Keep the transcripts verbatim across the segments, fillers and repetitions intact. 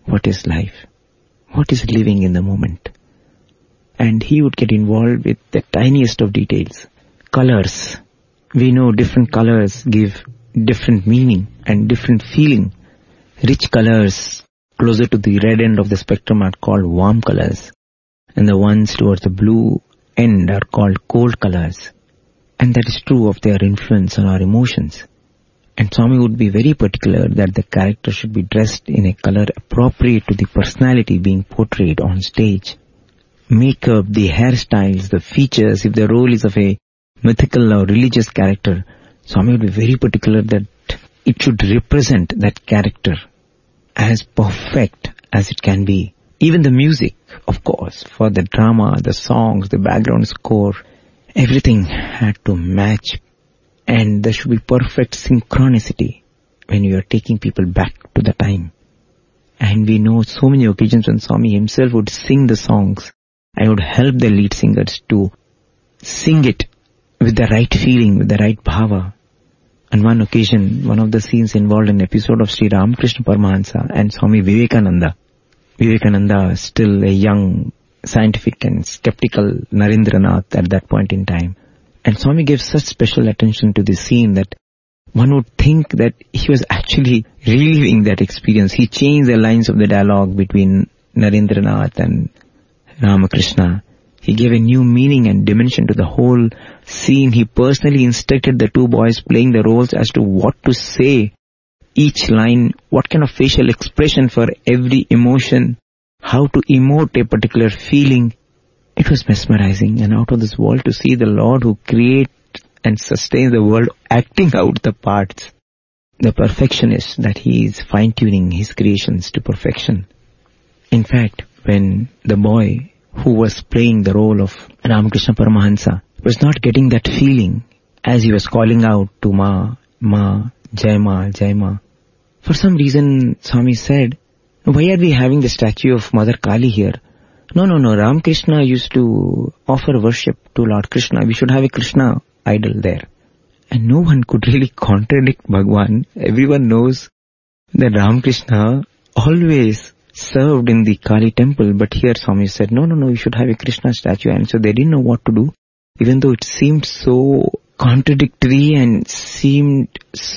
what is life, what is living in the moment. And he would get involved with the tiniest of details. Colors. We know different colors give different meaning and different feeling. Rich colors closer to the red end of the spectrum are called warm colors, and the ones towards the blue end are called cold colors. And that is true of their influence on our emotions. And Swami would be very particular that the character should be dressed in a color appropriate to the personality being portrayed on stage. Makeup, the hairstyles, the features, if the role is of a mythical or religious character, Swami would be very particular that it should represent that character as perfect as it can be. Even the music, of course, for the drama, the songs, the background score, everything had to match, and there should be perfect synchronicity when you are taking people back to the time. And we know so many occasions when Swami himself would sing the songs. I would help the lead singers to sing it with the right feeling, with the right bhava. On one occasion, one of the scenes involved an episode of Sri Ramakrishna Paramahansa and Swami Vivekananda. Vivekananda, still a young, scientific and skeptical Narendranath at that point in time. And Swami gave such special attention to this scene that one would think that he was actually reliving that experience. He changed the lines of the dialogue between Narendranath and Ramakrishna. He gave a new meaning and dimension to the whole scene. He personally instructed the two boys playing the roles as to what to say, each line, what kind of facial expression for every emotion, how to emote a particular feeling. It was mesmerizing and out of this world to see the Lord who creates and sustains the world acting out the parts. The perfectionist that he is fine-tuning his creations to perfection. In fact, when the boy who was playing the role of Ramakrishna Paramahansa was not getting that feeling as he was calling out to Ma, Ma, Jai Ma, Jai Ma, for some reason Swami said, why are we having the statue of Mother Kali here? No, no, no, Ramakrishna used to offer worship to Lord Krishna. We should have a Krishna idol there. And no one could really contradict Bhagwan. Everyone knows that Ramakrishna always served in the Kali temple, but here Swami said, no, no, no, you should have a Krishna statue. And so they didn't know what to do, even though it seemed so contradictory and seemed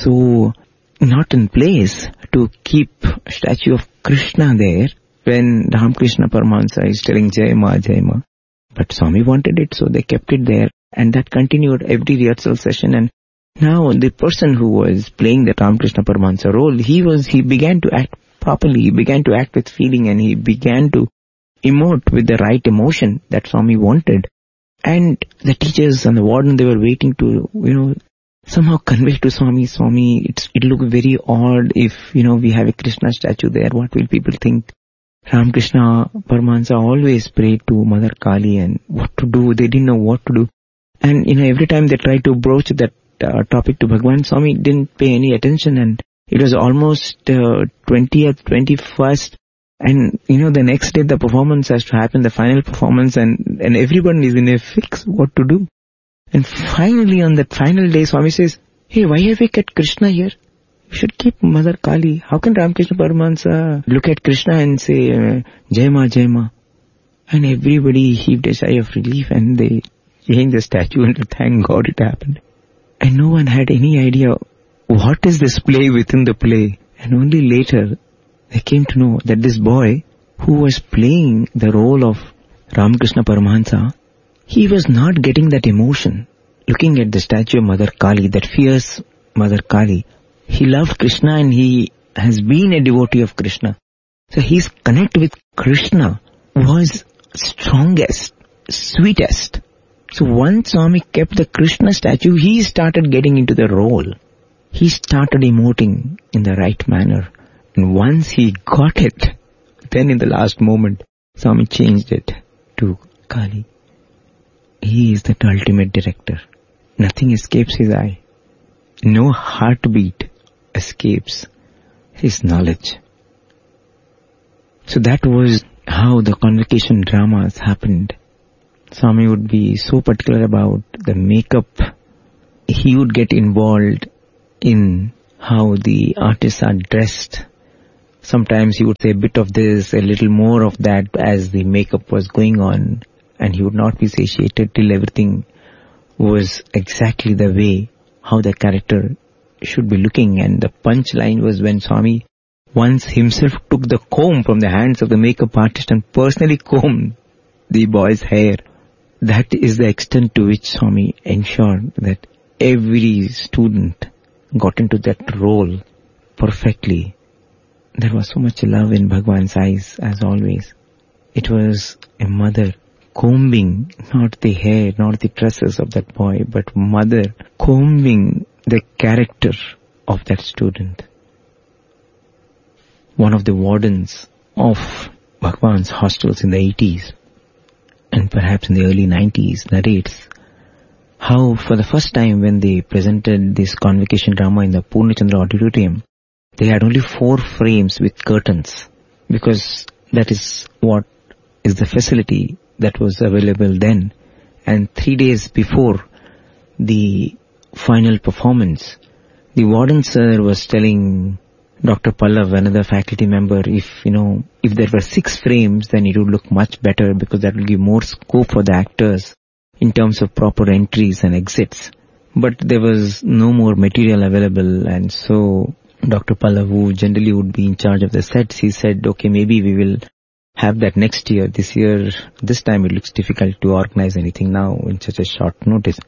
so not in place to keep a statue of Krishna there when Ramakrishna Paramahansa is telling Jai Ma, Jai Ma. But Swami wanted it, so they kept it there, and that continued every rehearsal session. And now the person who was playing the Ramakrishna Paramahansa role, he was, he began to act properly, he began to act with feeling, and he began to emote with the right emotion that Swami wanted. And the teachers and the warden, they were waiting to, you know, somehow convey to Swami, Swami, it's, it look very odd if, you know, we have a Krishna statue there. What will people think? Ramakrishna Paramahansa always prayed to Mother Kali, and what to do, they didn't know what to do. And, you know, every time they tried to broach that uh, topic to Bhagwan, Swami didn't pay any attention, and it was almost uh, twentieth, twenty-first, and, you know, the next day the performance has to happen, the final performance, and, and everyone is in a fix what to do. And finally on that final day, Swami says, hey, why have we kept Krishna here? We should keep Mother Kali. How can Ramakrishna Paramahansa look at Krishna and say, uh, Jai Ma, Jai Ma? And everybody heaved a sigh of relief, and they changed the statue, and thank God it happened. And no one had any idea what is this play within the play. And only later they came to know that this boy who was playing the role of Ramakrishna Paramahansa, he was not getting that emotion. Looking at the statue of Mother Kali, that fierce Mother Kali, he loved Krishna and he has been a devotee of Krishna. So his connect with Krishna was strongest, sweetest. So once Swami kept the Krishna statue, he started getting into the role. He started emoting in the right manner. And once he got it, then in the last moment, Swami changed it to Kali. He is that ultimate director. Nothing escapes his eye. No heartbeat escapes his knowledge. So that was how the convocation dramas happened. Swami would be so particular about the makeup. He would get involved in how the artists are dressed. Sometimes he would say a bit of this, a little more of that as the makeup was going on, and he would not be satiated till everything was exactly the way how the character should be looking. And the punchline was when Swami once himself took the comb from the hands of the makeup artist and personally combed the boy's hair. That is the extent to which Swami ensured that every student got into that role perfectly. There was so much love in Bhagwan's eyes, as always. It was a mother combing not the hair, not the tresses of that boy, but mother combing the character of that student. One of the wardens of Bhagwan's hostels in the eighties and perhaps in the early nineties narrates how for the first time when they presented this convocation drama in the Purnachandra auditorium, they had only four frames with curtains, because that is what is the facility that was available then. And three days before the final performance, the warden sir was telling Doctor Pallav, another faculty member, if, you know, if there were six frames, then it would look much better, because that will give more scope for the actors in terms of proper entries and exits. But there was no more material available, and so Doctor Pallav, who generally would be in charge of the sets, he said, okay, maybe we will have that next year. This year, this time it looks difficult to organize anything now in such a short notice.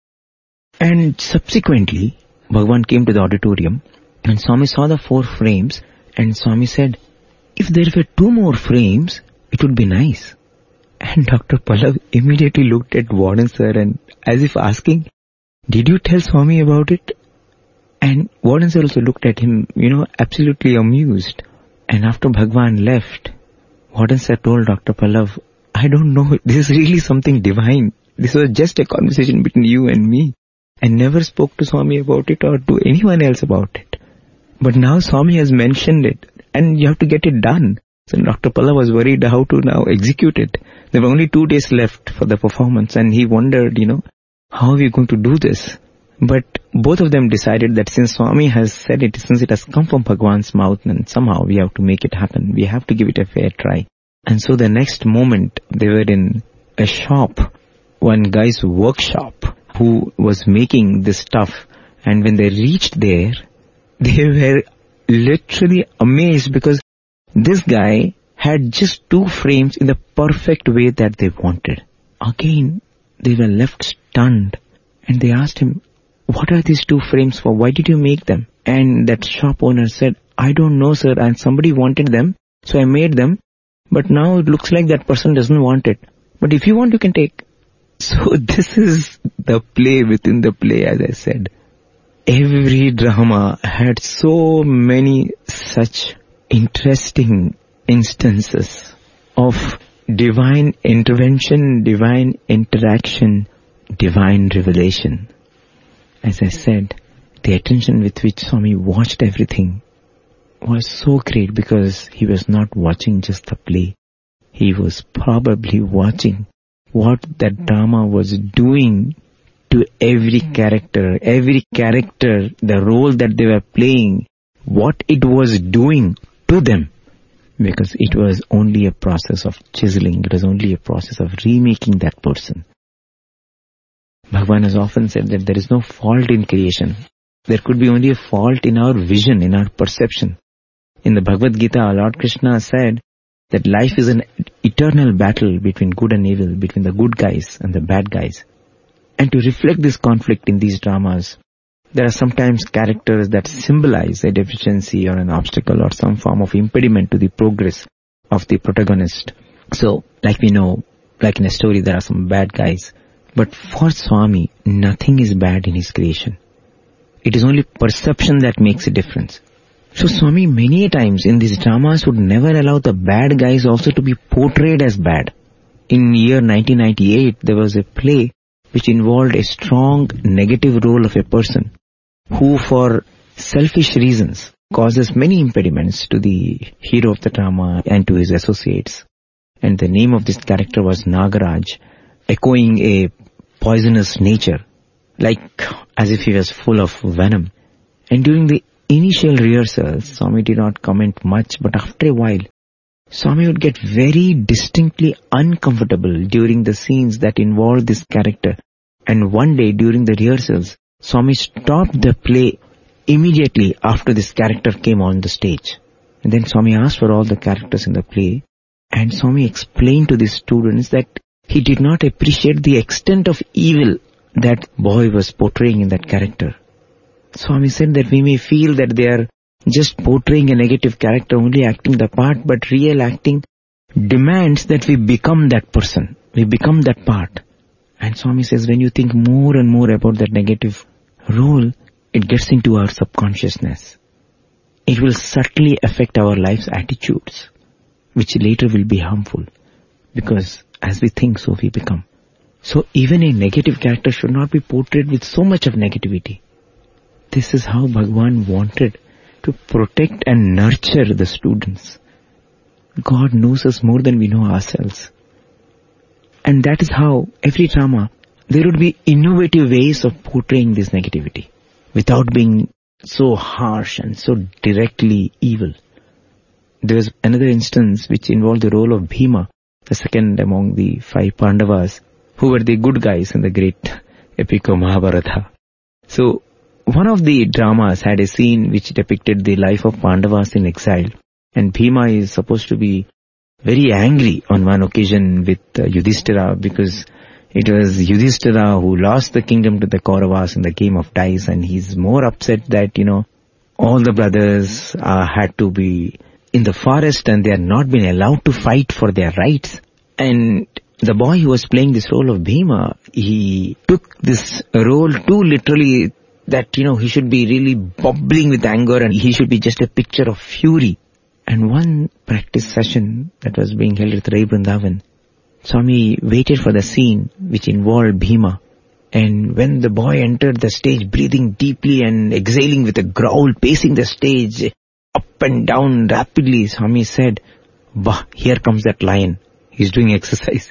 And subsequently, Bhagwan came to the auditorium, and Swami saw the four frames, and Swami said, if there were two more frames, it would be nice. And Doctor Pallav immediately looked at Warden sir and as if asking, did you tell Swami about it? And Warden sir also looked at him, you know, absolutely amused. And after Bhagwan left, Warden sir told Doctor Pallav, I don't know, this is really something divine. This was just a conversation between you and me. I never spoke to Swami about it or to anyone else about it. But now Swami has mentioned it, and you have to get it done. So Doctor Pallav was worried how to now execute it. There were only two days left for the performance, and he wondered, you know, how are we going to do this? But both of them decided that since Swami has said it, since it has come from Bhagwan's mouth, and somehow we have to make it happen. We have to give it a fair try. And so the next moment, they were in a shop, one guy's workshop, who was making this stuff. And when they reached there, they were literally amazed, because this guy had just two frames in the perfect way that they wanted. Again, they were left stunned, and they asked him, what are these two frames for? Why did you make them? And that shop owner said, I don't know, sir, and somebody wanted them, so I made them, but now it looks like that person doesn't want it. But if you want, you can take. So this is the play within the play, as I said. Every drama had so many such interesting instances of divine intervention, divine interaction, divine revelation. As I said, the attention with which Swami watched everything was so great, because he was not watching just the play. He was probably watching what that drama was doing to every character, every character, the role that they were playing, what it was doing to them. Because it was only a process of chiseling, it was only a process of remaking that person. Bhagwan has often said that there is no fault in creation. There could be only a fault in our vision, in our perception. In the Bhagavad Gita, Lord Krishna said that life is an eternal battle between good and evil, between the good guys and the bad guys. And to reflect this conflict in these dramas, there are sometimes characters that symbolize a deficiency or an obstacle or some form of impediment to the progress of the protagonist. So, like we know, like in a story, there are some bad guys. But for Swami, nothing is bad in his creation. It is only perception that makes a difference. So Swami many a times in these dramas would never allow the bad guys also to be portrayed as bad. In year nineteen ninety-eight, there was a play which involved a strong negative role of a person who, for selfish reasons, causes many impediments to the hero of the drama and to his associates. And the name of this character was Nagaraj, echoing a poisonous nature, like as if he was full of venom. And during the initial rehearsals, Swami did not comment much, but after a while, Swami would get very distinctly uncomfortable during the scenes that involved this character. And one day during the rehearsals, Swami stopped the play immediately after this character came on the stage. And then Swami asked for all the characters in the play, and Swami explained to the students that he did not appreciate the extent of evil that boy was portraying in that character. Swami said that we may feel that they are just portraying a negative character, only acting the part, but real acting demands that we become that person, we become that part. And Swami says when you think more and more about that negative role, it gets into our subconsciousness. It will subtly affect our life's attitudes, which later will be harmful, because as we think, so we become. So even a negative character should not be portrayed with so much of negativity. This is how Bhagwan wanted to protect and nurture the students. God knows us more than we know ourselves. And that is how every drama, there would be innovative ways of portraying this negativity without being so harsh and so directly evil. There was another instance which involved the role of Bhima, the second among the five Pandavas, who were the good guys in the great epic of Mahabharata. So, one of the dramas had a scene which depicted the life of Pandavas in exile, and Bhima is supposed to be very angry on one occasion with uh, Yudhishthira, because it was Yudhishthira who lost the kingdom to the Kauravas in the game of dice, and he's more upset that, you know, all the brothers uh, had to be in the forest and they had not been allowed to fight for their rights. And the boy who was playing this role of Bhima, he took this role too literally, that, you know, he should be really bubbling with anger and he should be just a picture of fury. And one practice session that was being held at Rai Vrindavan, Swami waited for the scene which involved Bhima. And when the boy entered the stage, breathing deeply and exhaling with a growl, pacing the stage up and down rapidly, Swami said, "Bah, here comes that lion. He's doing exercise."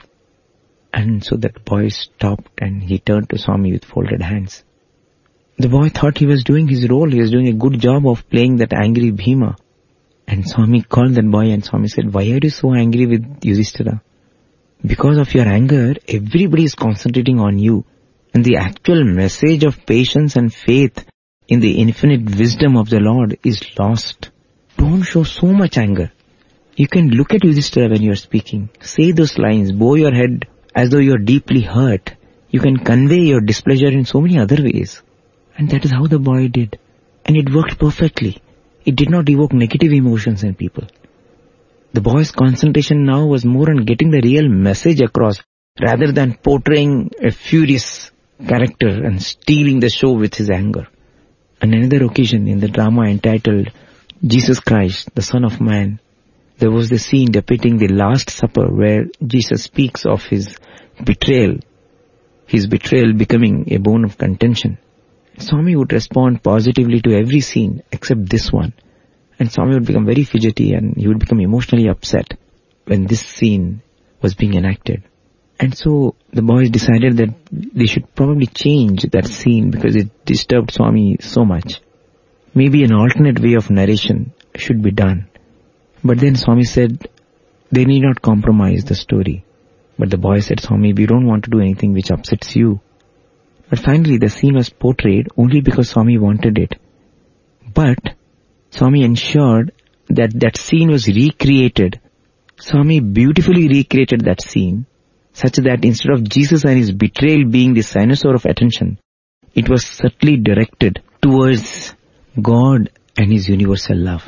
And so that boy stopped and he turned to Swami with folded hands. The boy thought he was doing his role. He was doing a good job of playing that angry Bhima. And Swami called that boy and Swami said, "Why are you so angry with Yudhishthira? Because of your anger, everybody is concentrating on you. And the actual message of patience and faith in the infinite wisdom of the Lord is lost. Don't show so much anger. You can look at Yudhishthira when you are speaking. Say those lines, bow your head as though you are deeply hurt. You can convey your displeasure in so many other ways." And that is how the boy did. And it worked perfectly. It did not evoke negative emotions in people. The boy's concentration now was more on getting the real message across rather than portraying a furious character and stealing the show with his anger. On another occasion in the drama entitled Jesus Christ, the Son of Man, there was the scene depicting the Last Supper where Jesus speaks of his betrayal, his betrayal becoming a bone of contention. Swami would respond positively to every scene except this one. And Swami would become very fidgety and he would become emotionally upset when this scene was being enacted. And so the boys decided that they should probably change that scene because it disturbed Swami so much. Maybe an alternate way of narration should be done. But then Swami said they need not compromise the story. But the boy said, "Swami, we don't want to do anything which upsets you." But finally the scene was portrayed only because Swami wanted it. But Swami ensured that that scene was recreated. Swami beautifully recreated that scene such that instead of Jesus and his betrayal being the cynosure of attention, it was subtly directed towards God and his universal love.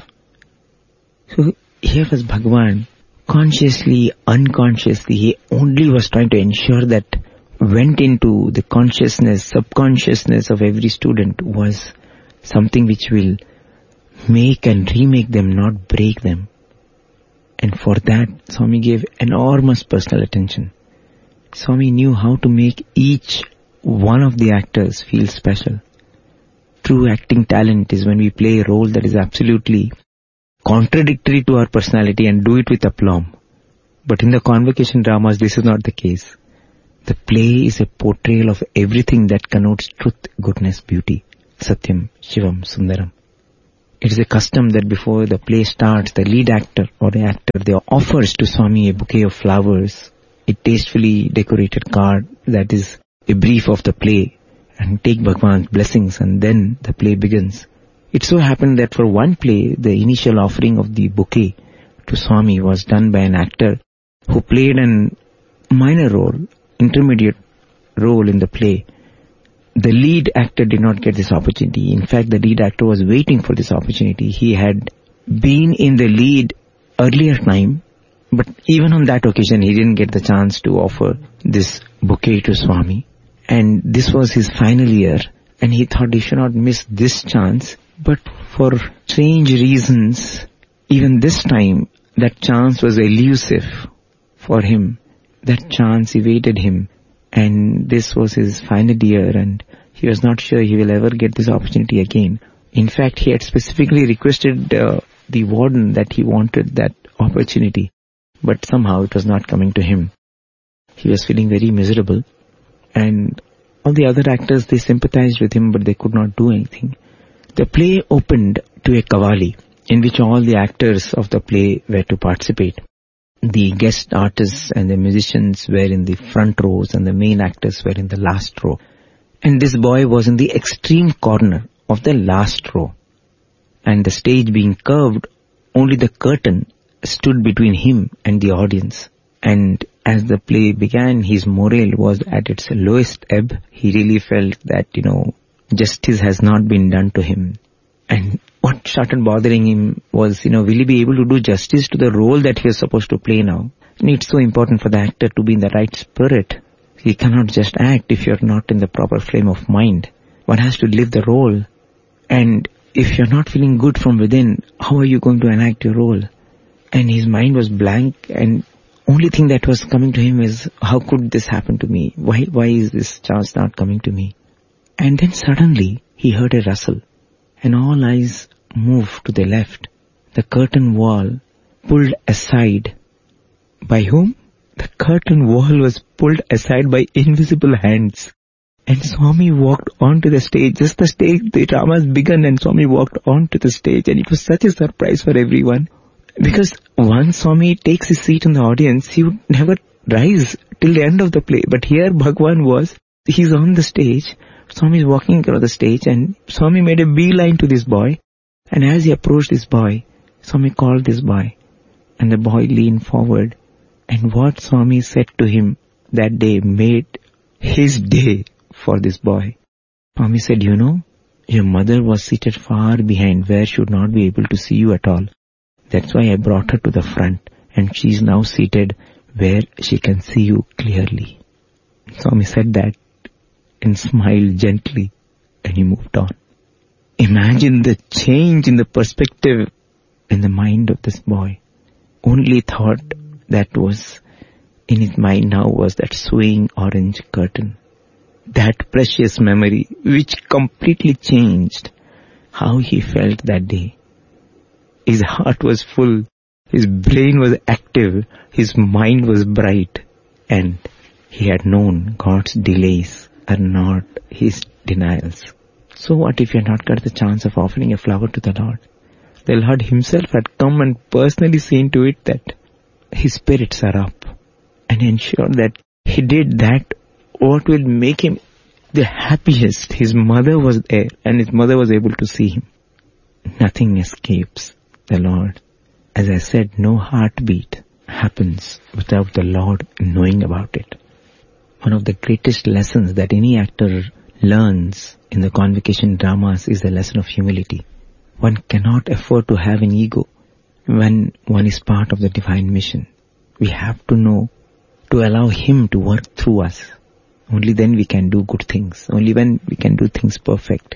So here was Bhagwan, consciously, unconsciously, he only was trying to ensure that went into the consciousness, subconsciousness of every student was something which will make and remake them, not break them. And for that, Swami gave enormous personal attention. Swami knew how to make each one of the actors feel special. True acting talent is when we play a role that is absolutely contradictory to our personality and do it with aplomb. But in the convocation dramas, this is not the case. The play is a portrayal of everything that connotes truth, goodness, beauty. Satyam, Shivam, Sundaram. It is a custom that before the play starts, the lead actor or the actor, they offers to Swami a bouquet of flowers, a tastefully decorated card that is a brief of the play, and take Bhagwan's blessings, and then the play begins. It so happened that for one play, the initial offering of the bouquet to Swami was done by an actor who played a minor role, intermediate role in the play. The lead actor did not get this opportunity. In fact, the lead actor was waiting for this opportunity. He had been in the lead earlier time, but even on that occasion, he didn't get the chance to offer this bouquet to Swami. And this was his final year, and he thought he should not miss this chance. But for strange reasons, even this time, that chance was elusive for him. That chance evaded him. And this was his final year, and he was not sure he will ever get this opportunity again. In fact, he had specifically requested uh, the warden that he wanted that opportunity, but somehow it was not coming to him. He was feeling very miserable, and all the other actors, they sympathized with him, but they could not do anything. The play opened to a Qawwali, in which all the actors of the play were to participate. The guest artists and the musicians were in the front rows, and the main actors were in the last row. And this boy was in the extreme corner of the last row. And the stage being curved, only the curtain stood between him and the audience. And as the play began, his morale was at its lowest ebb. He really felt that, you know, justice has not been done to him. And what started bothering him was, you know, will he be able to do justice to the role that he was supposed to play now? And it's so important for the actor to be in the right spirit. He cannot just act if you're not in the proper frame of mind. One has to live the role. And if you're not feeling good from within, how are you going to enact your role? And his mind was blank, and only thing that was coming to him is, how could this happen to me? Why, why is this chance not coming to me? And then suddenly he heard a rustle, and all eyes moved to the left. The curtain wall pulled aside. By whom? The curtain wall was pulled aside by invisible hands. And Swami walked onto the stage. Just the stage, the drama has begun, and Swami walked onto the stage, and it was such a surprise for everyone. Because once Swami takes his seat in the audience, he would never rise till the end of the play. But here Bhagwan was, he's on the stage, Swami is walking across the stage, and Swami made a beeline to this boy. And as he approached this boy, Swami called this boy, and the boy leaned forward. And what Swami said to him that day made his day for this boy. Swami said, you know, your mother was seated far behind where she would not be able to see you at all. That's why I brought her to the front, and she is now seated where she can see you clearly. Swami said that and smiled gently, and he moved on. Imagine the change in the perspective in the mind of this boy. Only thought that was in his mind now was that swaying orange curtain. That precious memory which completely changed how he felt that day. His heart was full, his brain was active, his mind was bright, and he had known God's delays are not his denials. So what if he had not got the chance of offering a flower to the Lord? The Lord himself had come and personally seen to it that his spirits are up, and ensured that he did that what will make him the happiest. His mother was there, and his mother was able to see him. Nothing escapes the Lord. As I said, no heartbeat happens without the Lord knowing about it. One of the greatest lessons that any actor learns in the convocation dramas is the lesson of humility. One cannot afford to have an ego when one is part of the divine mission. We have to know to allow Him to work through us. Only then we can do good things. Only when we can do things perfect.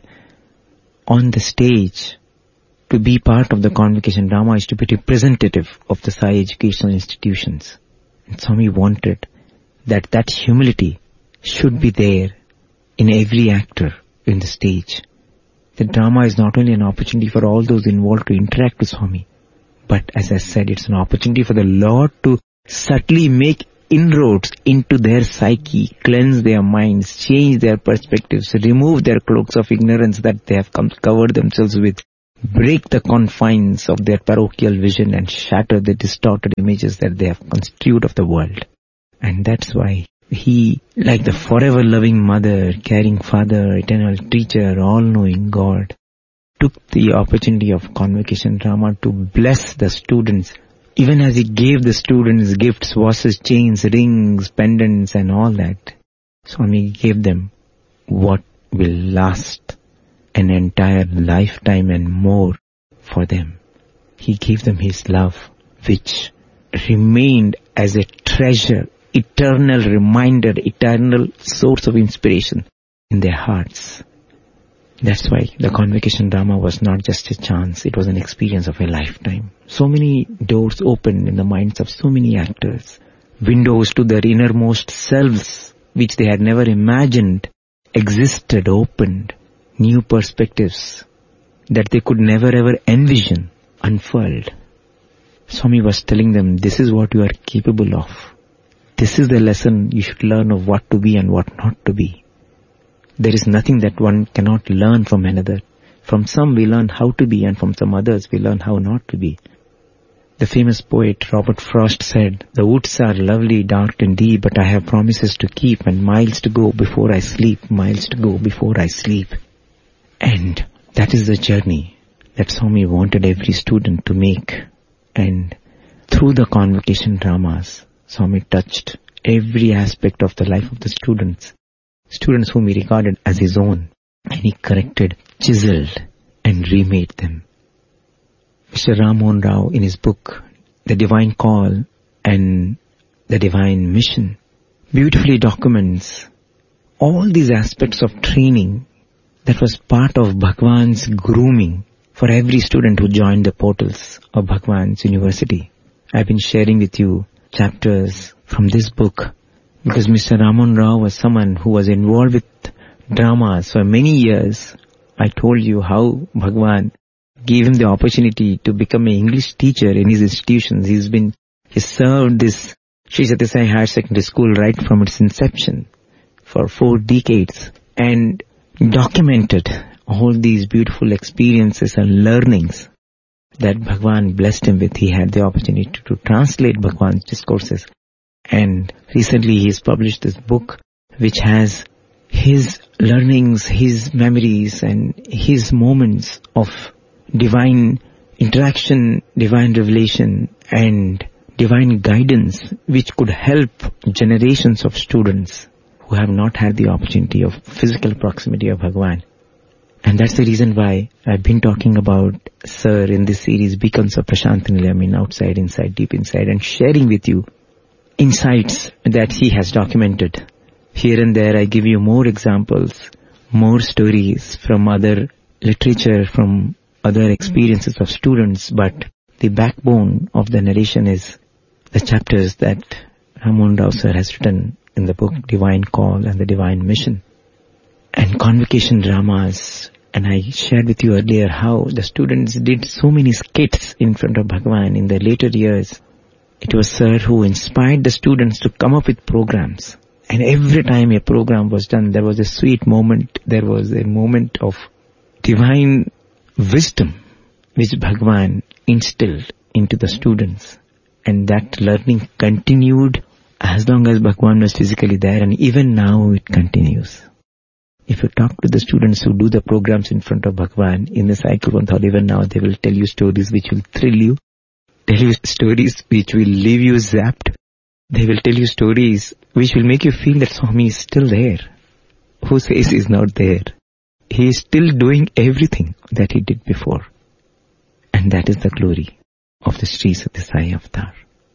On the stage, to be part of the convocation drama is to be representative of the Sai educational institutions. And Swami wanted that that humility should be there in every actor in the stage. The drama is not only an opportunity for all those involved to interact with Swami, but as I said, it's an opportunity for the Lord to subtly make inroads into their psyche, cleanse their minds, change their perspectives, remove their cloaks of ignorance that they have come covered themselves with, break the confines of their parochial vision and shatter the distorted images that they have construed of the world. And that's why he, like the forever loving mother, caring father, eternal teacher, all-knowing God, took the opportunity of convocation drama to bless the students, even as he gave the students gifts, watches, chains, rings, pendants and all that. Swami gave them what will last an entire lifetime and more for them. He gave them his love, which remained as a treasure, eternal reminder, eternal source of inspiration in their hearts. That's why the convocation drama was not just a chance, it was an experience of a lifetime. So many doors opened in the minds of so many actors, windows to their innermost selves, which they had never imagined existed, opened, new perspectives that they could never ever envision, unfurled. Swami was telling them, this is what you are capable of. This is the lesson you should learn of what to be and what not to be. There is nothing that one cannot learn from another. From some we learn how to be, and from some others we learn how not to be. The famous poet Robert Frost said, the woods are lovely, dark and deep, but I have promises to keep and miles to go before I sleep, miles to go before I sleep. And that is the journey that Swami wanted every student to make. And through the convocation dramas, Swami touched every aspect of the life of the students. Students whom he regarded as his own, and he corrected, chiseled and remade them. Mister Ram Mohan Rao, in his book, The Divine Call and The Divine Mission, beautifully documents all these aspects of training that was part of Bhagwan's grooming for every student who joined the portals of Bhagwan's university. I've been sharing with you chapters from this book because Mister Ram Mohan Rao was someone who was involved with dramas for many years. I told you how Bhagwan gave him the opportunity to become an English teacher in his institutions. He's been, he served this Sri Sathya Sai Higher Secondary School right from its inception for four decades and documented all these beautiful experiences and learnings that Bhagwan blessed him with. He had the opportunity to translate Bhagwan's discourses. And recently he's published this book which has his learnings, his memories and his moments of divine interaction, divine revelation and divine guidance which could help generations of students who have not had the opportunity of physical proximity of Bhagwan. And that's the reason why I've been talking about Sir in this series, Beacons of Prashant Nilay, I mean outside, inside, deep inside, and sharing with you insights that he has documented. Here and there I give you more examples, more stories from other literature, from other experiences of students, but the backbone of the narration is the chapters that Ram Mohan Rao Sir has written in the book Divine Call and the Divine Mission. And convocation dramas, and I shared with you earlier how the students did so many skits in front of Bhagwan in the later years. It was Sir who inspired the students to come up with programs. And every time a program was done, there was a sweet moment, there was a moment of divine wisdom which Bhagwan instilled into the students. And that learning continued as long as Bhagwan was physically there, and even now it continues. If you talk to the students who do the programs in front of Bhagwan in the cycle one thought, even now they will tell you stories which will thrill you, tell you stories which will leave you zapped. They will tell you stories which will make you feel that Swami is still there. Who says he is not there? He is still doing everything that he did before. And that is the glory of the Sri Sathya Sai Avatar.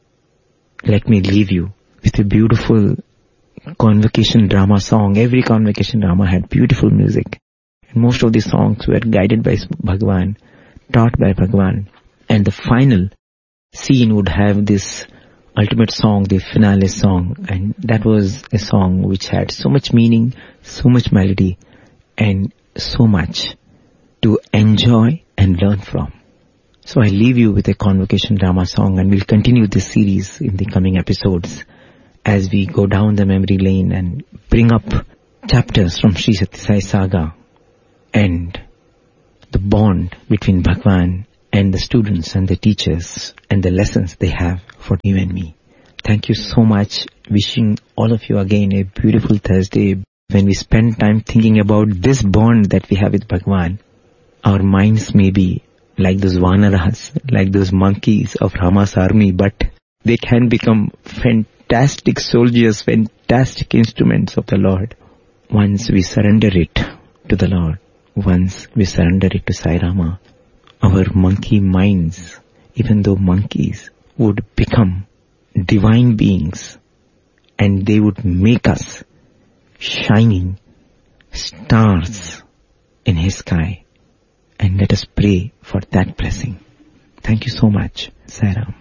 Let me leave you with a beautiful convocation drama song. Every convocation drama had beautiful music. And most of the songs were guided by Bhagwan, taught by Bhagwan. And the final scene would have this ultimate song, the finale song. And that was a song which had so much meaning, so much melody, and so much to enjoy and learn from. So I leave you with a convocation drama song, and we'll continue this series in the coming episodes as we go down the memory lane and bring up chapters from Sri Sathya Sai Saga and the bond between Bhagwan and the students and the teachers and the lessons they have for you and me. Thank you so much. Wishing all of you again a beautiful Thursday. When we spend time thinking about this bond that we have with Bhagwan, our minds may be like those vanaras, like those monkeys of Rama's army, but they can become fantastic soldiers, fantastic instruments of the Lord. Once we surrender it to the Lord, once we surrender it to Sai Rama, our monkey minds, even though monkeys, would become divine beings, and they would make us shining stars in His sky. And let us pray for that blessing. Thank you so much, Sai Ram.